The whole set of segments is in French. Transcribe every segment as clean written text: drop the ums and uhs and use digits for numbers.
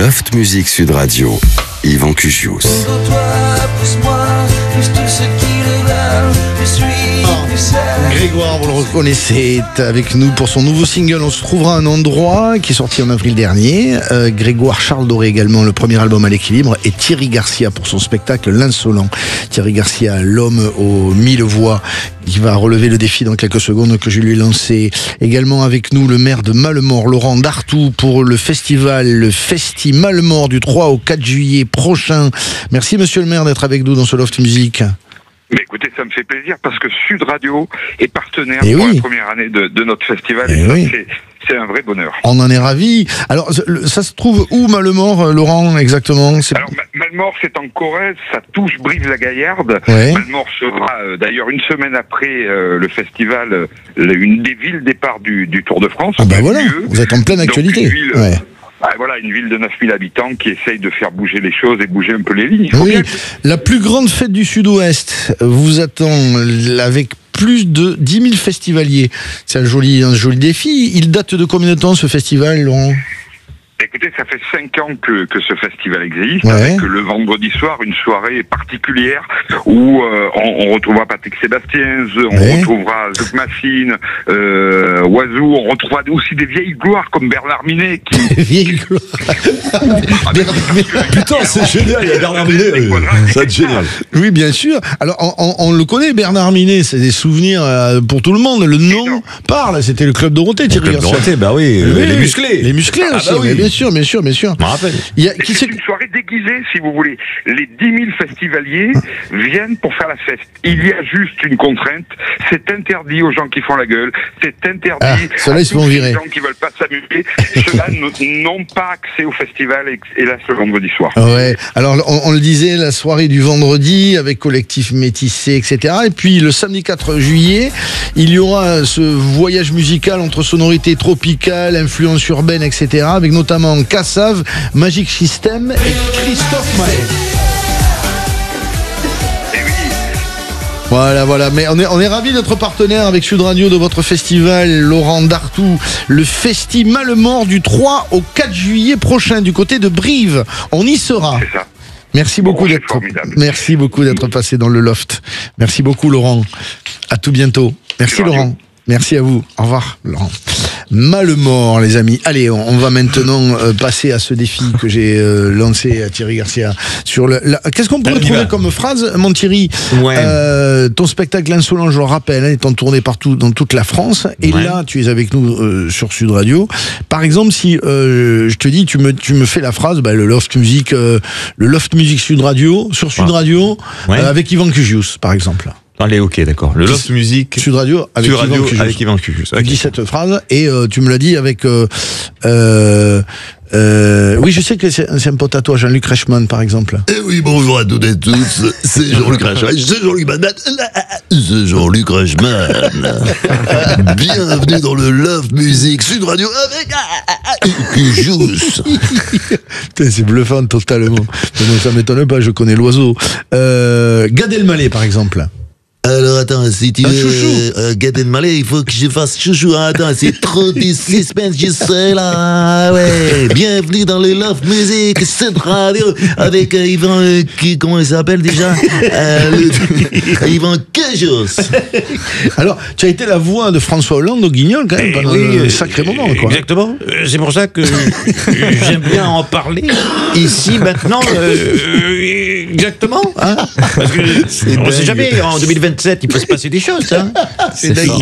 Loft Music Sud Radio, Yvan Cugius. Grégoire, vous le reconnaissez, est avec nous pour son nouveau single. On se trouvera un endroit qui est sorti en avril dernier. Grégoire Charles Doré également, le premier album à l'équilibre, et Thierry Garcia pour son spectacle L'Insolent. Thierry Garcia, l'homme aux 1000 voix, qui va relever le défi dans quelques secondes que je lui ai lancé. Également avec nous le maire de Malemort, Laurent Dartout, pour le festival, le Festi Malemort du 3 au 4 juillet prochain. Merci monsieur le maire d'être avec nous dans ce Loft Music. Mais écoutez, ça me fait plaisir parce que Sud Radio est partenaire et pour oui. la première année de notre festival. Et et ça, oui. c'est un vrai bonheur. On en est ravis. Alors, ça se trouve où, Malemort, Laurent, exactement? Alors, Malemort, c'est en Corrèze, ça touche Brive-la-Gaillarde. Ouais. Malemort sera, d'ailleurs, une semaine après le festival, une des villes départ du Tour de France. Ah ben voilà, vous êtes en pleine actualité. Donc, une ville, ouais. Voilà, une ville de 9000 habitants qui essaye de faire bouger les choses et bouger un peu les lignes. Oui, la plus grande fête du Sud-Ouest vous attend avec plus de 10 000 festivaliers. C'est un joli défi. Il date de combien de temps ce festival, Laurent ? Écoutez, ça fait 5 ans que ce festival existe, ouais. avec le vendredi soir, une soirée particulière où on retrouvera Patrick Sébastien, on ouais. retrouvera Zouk Massine, Oiseau, on retrouvera aussi des vieilles gloires comme Bernard Minet qui... Vieille gloire. Putain, c'est génial, il y a Bernard Minet, ça va être génial. Oui, bien sûr. Alors, on le connaît, Bernard Minet, c'est des souvenirs pour tout le monde. Le nom parle, c'était le Club Dorothée, Thierry Le Club Garcia. Dorothée, bah oui, les musclés. Les musclés aussi, bah oui. mais bien sûr. Je me rappelle. C'est une soirée déguisée, si vous voulez. Les 10 000 festivaliers viennent pour faire la fête. Il y a juste une contrainte, c'est interdit aux gens qui font la gueule, c'est interdit ceux-là, à ils se tous font les virer. gens qui veulent pas s'amuser. Ceux-là n'ont pas accès au festival, hélas, le vendredi soir. Ouais. Alors, on le disait, la soirée du vendredi avec collectif métissé, etc. Et puis, le samedi 4 juillet, il y aura ce voyage musical entre sonorités tropicales, influences urbaines, etc. Avec notamment Kassav, Magic System et Christophe Maé. Voilà. Mais on est ravis d'être partenaire avec Sud Radio de votre festival, Laurent Dartout, le Festi Malemort du 3 au 4 juillet prochain du côté de Brive. On y sera. C'est ça. Merci beaucoup d'être passé dans le Loft. Merci beaucoup, Laurent. À tout bientôt. Merci, Laurent. Merci à vous. Au revoir, Laurent. Malemort, les amis. Allez, on va maintenant passer à ce défi que j'ai lancé à Thierry Garcia. Qu'est-ce qu'on pourrait trouver comme phrase, mon Thierry? Ton spectacle L'Insolent, je le rappelle, est en tournée partout dans toute la France. Et là, tu es avec nous sur Sud Radio. Par exemple, si je te dis, tu me fais la phrase, le Loft Music Sud Radio, sur Sud Radio, avec Yvan Cugius, par exemple. Allez, ok, d'accord. Le Loft Music Sud Radio avec Yvan Cugius. Tu dis cette phrase et tu me l'as dit avec oui, je sais que c'est un pote à toi, Jean-Luc Reichmann, par exemple. Eh oui, bonjour à toutes et tous, c'est Jean-Luc Reichmann. C'est Jean-Luc Reichmann. Bienvenue dans le Loft Music Sud Radio avec Cugius. Putain, c'est bluffant totalement. Bon, ça m'étonne pas, je connais l'oiseau. Gad Elmaleh, par exemple. Alors attends, si tu veux Gad Elmaleh, il faut que je fasse chouchou. Attends, c'est trop du suspense, je sais là. Ouais, bienvenue dans le Loft Music Sud Radio avec Yvan, comment il s'appelle déjà Yvan Cugius. Alors, tu as été la voix de François Hollande au Guignol quand même pendant un sacré moment, quoi. Exactement. C'est pour ça que j'aime bien en parler ici maintenant. Exactement. Hein, parce que on ne sait jamais, en 2027, il peut se passer des choses. Hein. C'est dingue.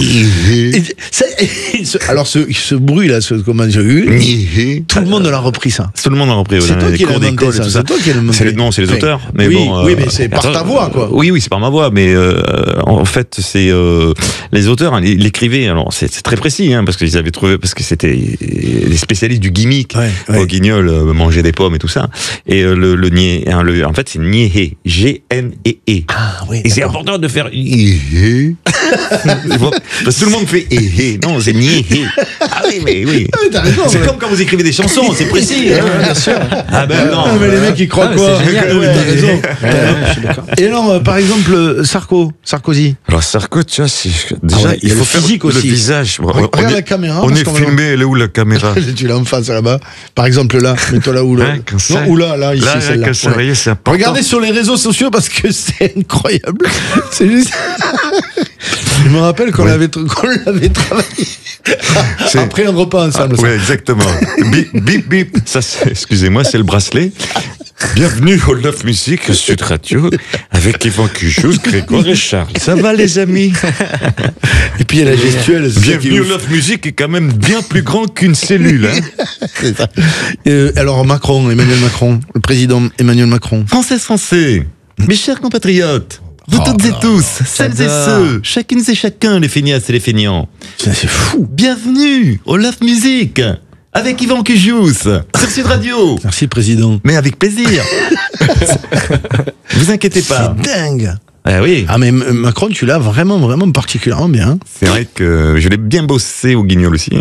Alors, ce bruit là, comment dire, tout le monde l'a repris, ça. Tout le monde l'a repris. C'est toi qui l'as monté, ça. C'est toi qui l'as monté. Non, c'est les auteurs. Mais oui, bon, oui, mais c'est par ta voix, quoi. Oui, c'est par ma voix. Mais en fait, c'est les auteurs, hein, ils l'écrivaient. Alors, c'est très précis, hein, parce qu'ils avaient trouvé, parce que c'était des spécialistes du gimmick au Guignol, manger des pommes et tout ça. Et en fait, c'est Niéhé, G-N-E-E. Ah oui. Et c'est important de faire Parce que tout le monde fait non, c'est ni. Ah oui, mais oui. T'as raison. C'est comme quand vous écrivez des chansons, c'est précis. Bien sûr. Ah ben non. Mais les mecs ils croient quoi? C'est génial. T'as raison. Je suis d'accord. Et alors, par exemple, Sarkozy. Alors Sarko, tu vois, déjà il y a le physique aussi. Le visage. Regarde la caméra. On est filmé, elle est où la caméra? Tu l'as en face là-bas. Par exemple là, mets-toi là où là. Non, ou là, ici, celle-là. C'est important. Regardez sur les réseaux sociaux parce que c'est incroyable. C'est juste. Je me rappelle qu'on l'avait travaillé après un repas ensemble. Oui, exactement. Bip, bip, bip. Ça, excusez-moi, c'est le bracelet. Bienvenue au Love Music Sud Radio avec Yvan Cujoux, Grégoire et Charles. Ça va les amis? Et puis il y a la gestuelle. Bienvenue au Love Music est quand même bien plus grand qu'une cellule. C'est ça. Alors Emmanuel Macron, le président Emmanuel Macron. Français, mes chers compatriotes, vous toutes et tous, celles et ceux, chacune et chacun, les feignasses et les feignants. C'est fou. Bienvenue au Love Music avec Yvan Cujoux sur Sud Radio. Merci président. Mais avec plaisir. Vous inquiétez pas. C'est dingue. Ah oui. Ah mais Macron, tu l'as vraiment particulièrement bien. C'est vrai que je l'ai bien bossé au Guignol aussi.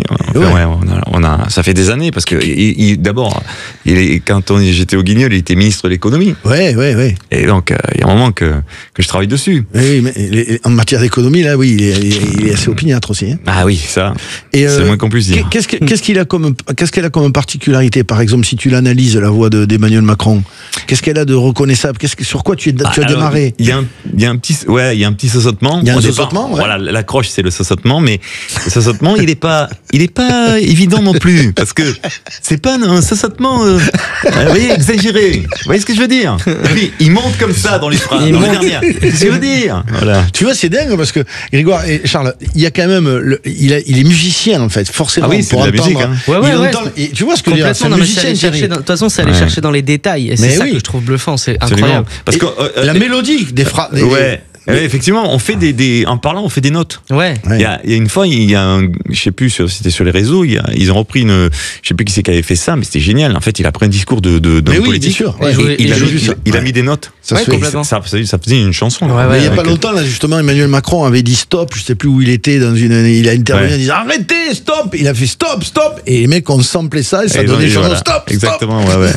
Ça fait des années parce que d'abord, quand j'étais au Guignol, il était ministre de l'économie. Ouais. Et donc il y a un moment que je travaille dessus. Oui, mais en matière d'économie là, oui, il est assez opiniâtre aussi. Hein. Ah oui, ça. Et c'est le moins qu'on puisse dire. Qu'est-ce qu'elle a comme particularité, par exemple, si tu l'analyses la voix d'Emmanuel Macron? Qu'est-ce qu'elle a de reconnaissable? Sur quoi tu as démarré? Il y a un petit sausotement. Il y a un sausotement, ouais. Voilà, l'accroche c'est le sausotement, mais le sausotement il est pas évident non plus parce que c'est pas un sausotement vous voyez, exagéré. Vous voyez ce que je veux dire? Et puis il monte comme ça dans les phrases. Qu'est-ce que je veux dire? Voilà. Tu vois, c'est dingue parce que Grégoire et Charles, il y a quand même il est musicien en fait, forcément. Ah oui, c'est pour de la musique. Hein. Ouais. Et tu vois ce que je veux dire? C'est un musicien. De toute façon, c'est aller chercher dans les détails. Et c'est ça que je trouve bluffant, c'est incroyable. Parce que la mélodie des phrases. Ouais. Effectivement, on fait en parlant, on fait des notes. Ouais. Il y a une fois, je sais plus, c'était sur les réseaux, ils ont repris je sais plus qui c'est qui avait fait ça, mais c'était génial. En fait, il a pris un discours d'un politique. Bien sûr. Il a mis des notes. Ça faisait une chanson. Mais il y a pas longtemps, là, justement, Emmanuel Macron avait dit stop, je sais plus où il était, il a intervenu en disant arrêtez, stop. Il a fait stop. Et les mecs ont samplé ça et ça donnait des chansons stop. Exactement, ouais.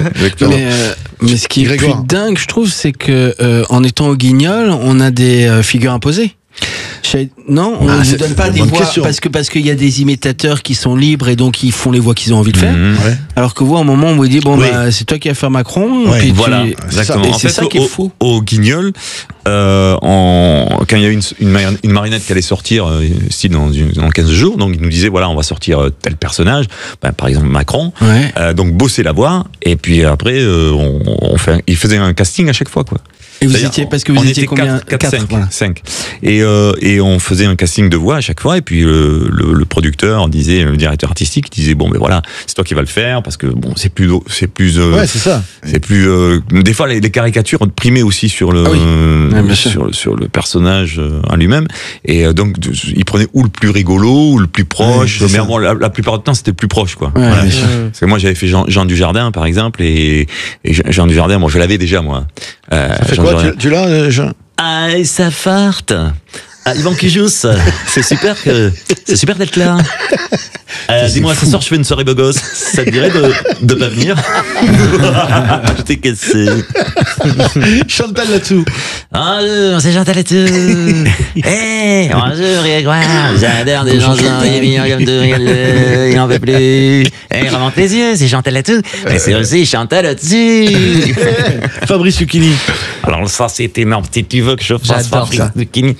Mais ce qui est plus dingue, je trouve, c'est que en étant au Guignol, on a des figures imposées. Non, on ne vous donne pas des voix parce qu'il y a des imitateurs qui sont libres et donc ils font les voix qu'ils ont envie de faire. Alors que vous, à un moment, on vous dit c'est toi qui vas faire Macron. Puis voilà, exactement. C'est ça qui est fou. Au Guignol, quand il y a eu une marionnette qui allait sortir, style dans 15 jours, donc ils nous disaient voilà, on va sortir tel personnage, par exemple Macron. Donc bosser la voix et puis après ils faisaient un casting à chaque fois quoi. Et vous étiez, parce que vous étiez combien? 5. Et on faisait un casting de voix à chaque fois, et puis le producteur disait, le directeur artistique disait bon, mais voilà, c'est toi qui vas le faire, parce que bon, c'est plus ouais, c'est ça. C'est plus, des fois les caricatures ont primé aussi sur le, sur le personnage en lui-même, et donc, il prenait ou le plus rigolo, ou le plus proche, mais bon, la plupart du temps, c'était le plus proche, quoi. Voilà. Parce que moi, j'avais fait Jean Dujardin, par exemple, et Jean Dujardin, moi, je l'avais déjà, moi. Ça fait quoi, tu l'as, Jean? Ah, ça farte. Yvan Cujoux, c'est super d'être là. Dis-moi, ce soir je fais une soirée beau gosse. Ça te dirait de pas venir? Je t'ai cassé. Chantal là-dessous. Bonjour, c'est Chantal là-dessous. Hey, bonjour Grégoire. J'adore des gens mignons comme tout. Il n'en veut plus. Hey, remonte les yeux, c'est Chantal là-dessous. Mais c'est aussi Chantal là-dessus. Fabrice Lucchini. Alors ça c'est énorme. Si tu veux que je fasse Fabrice Lucchini.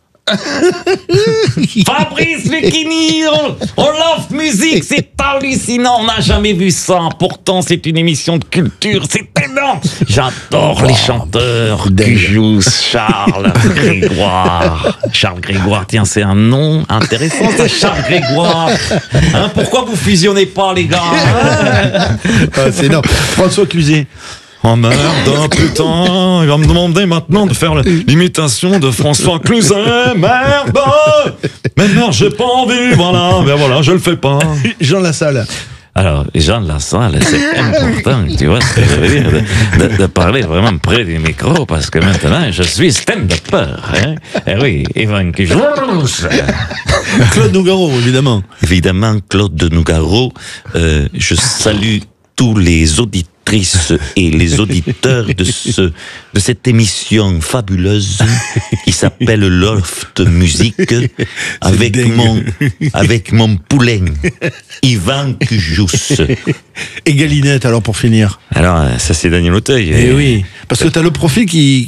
Fabrice Lucchini, on Love Music, c'est hallucinant, on n'a jamais vu ça. Pourtant, c'est une émission de culture, c'est énorme. J'adore les chanteurs. Cujoux, Charles Grégoire, tiens, c'est un nom intéressant, ça, Charles Grégoire. Hein, pourquoi vous fusionnez pas, les gars? C'est énorme. François Cluzet. Oh merde, putain, il va me demander maintenant de faire l'imitation de François Cluzet, merde. Mais merde, j'ai pas envie, voilà, je le fais pas. Jean Lassalle. Alors, les gens de la salle, c'est important, tu vois ce que je veux dire, de parler vraiment près du micro, parce que maintenant, je suis stand-upper. Hein? Et oui, Yvan Cujoux. Claude Nougaro, évidemment. Évidemment, Claude Nougaro. Je salue tous les auditrices et les auditeurs de cette émission fabuleuse qui s'appelle Loft Musique avec mon poulain Yvan Cujoux. Et Galinette, alors pour finir. Alors, ça c'est Daniel Auteuil. Eh oui, parce que t'as le profil qui...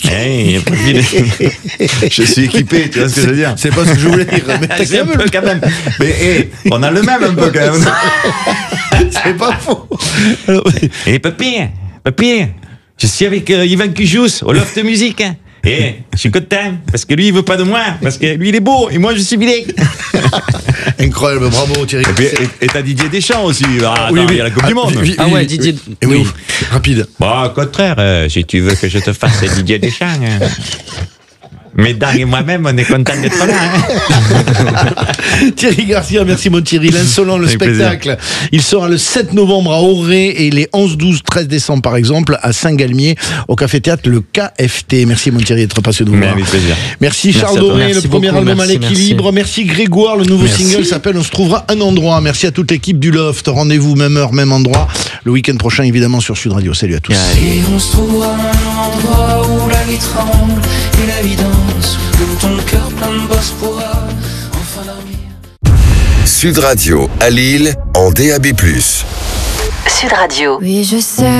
Je suis équipé, tu vois ce que je veux dire. C'est pas ce que je voulais dire, mais c'est un peu quand même. Mais on a le même un peu quand même. C'est pas faux. Et papy, je suis avec Yvan Cujoux au Loft Musique. Et je suis content, parce que lui il veut pas de moi, parce que lui il est beau, et moi je suis bilingue. Incroyable, bravo Thierry. Et t'as Didier Deschamps aussi, oui, il y a la Coupe du Monde. Ouais, Didier. Oui, rapide. Bon, au contraire, si tu veux que je te fasse Didier Deschamps... Mais Dan et moi-même, on est contents d'être là. Hein. Thierry Garcia, merci mon Thierry. L'Insolent, le spectacle. Plaisir. Il sera le 7 novembre à Auray et les 11, 12, 13 décembre, par exemple, à Saint-Galmier, au Café-Théâtre, le KFT. Merci mon Thierry d'être passé de vous voir. Merci Charles Doré, le premier album à l'équilibre. Merci Grégoire, le nouveau single s'appelle On se trouvera un endroit. Merci à toute l'équipe du Loft. Rendez-vous même heure, même endroit. Le week-end prochain, évidemment, sur Sud Radio. Salut à tous. Et on se trouvera un endroit où la vie tremble et la vie danse, où ton cœur plein de boss pourra enfin dormir. Sud Radio à Lille en DAB+. Sud Radio. Oui, je sais.